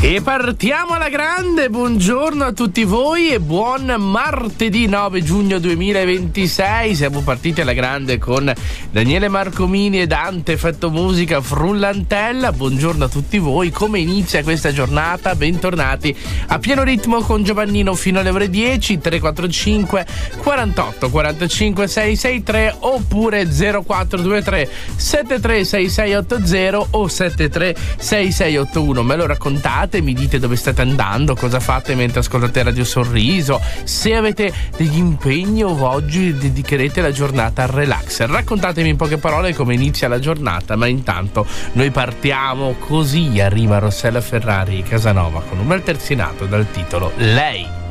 E partiamo alla grande, buongiorno a tutti voi e buon martedì 9 giugno 2026. Siamo partiti alla grande con Daniele Marcomini e Dante Effetto Musica Frullantella. Buongiorno a tutti voi, come inizia questa giornata? Bentornati a pieno ritmo con Giovannino fino alle ore 10, 345 48 45 663 oppure 0423 736680 o 736681. Me lo raccontate? Mi dite dove state andando, cosa fate mentre ascoltate Radio Sorriso, se avete degli impegni o oggi dedicherete la giornata al relax. Raccontatemi in poche parole come inizia la giornata, ma intanto noi partiamo così. Arriva Rossella Ferrari Casanova con un bel terzinato dal titolo Lei.